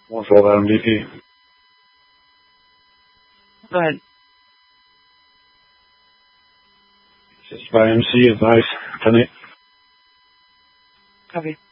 Won't fall out on DP. Go ahead. Just by MC advice. 10-8. Copy.